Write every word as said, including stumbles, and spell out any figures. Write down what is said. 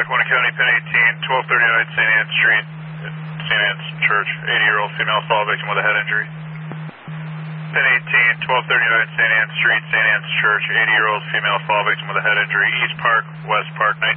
Lackawanna County, Pin eighteen, twelve thirty-nine Saint Anne Street, Saint Anne's Church, eighty-year-old female fall victim with a head injury. Pin eighteen, twelve thirty-nine Saint Anne Street, Saint Anne's Church, eighty-year-old female fall victim with a head injury, East Park, West Park, nineteen